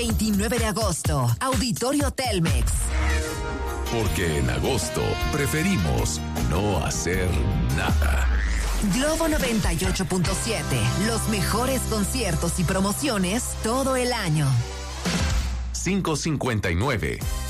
29 de agosto, Auditorio Telmex. Porque en agosto preferimos no hacer nada. Globo 98.7, los mejores conciertos y promociones todo el año. 5:59